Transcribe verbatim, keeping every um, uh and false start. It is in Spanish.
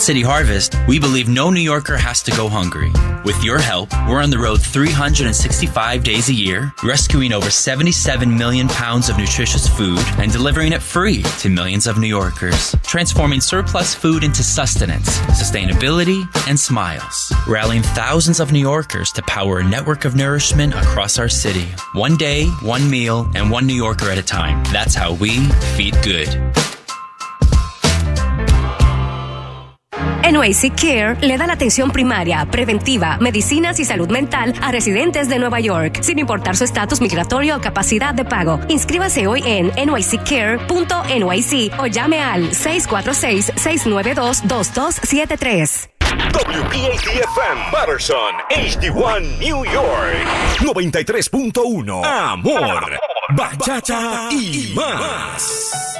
City Harvest, we believe no New Yorker has to go hungry. With your help, we're on the road three hundred sixty-five days a year, rescuing over seventy-seven million pounds of nutritious food and delivering it free to millions of New Yorkers, transforming surplus food into sustenance, sustainability, and smiles, rallying thousands of New Yorkers to power a network of nourishment across our city. One day, one meal, and one New Yorker at a time. That's how we feed good. N Y C Care le da la atención primaria, preventiva, medicinas y salud mental a residentes de Nueva York, sin importar su estatus migratorio o capacidad de pago. Inscríbase hoy en N Y C care punto N Y C o llame al seis cuatro seis, seis nueve dos, dos dos siete tres. W P A T F M Patterson, H D one New York, noventa y tres punto uno. Amor, bachata y más.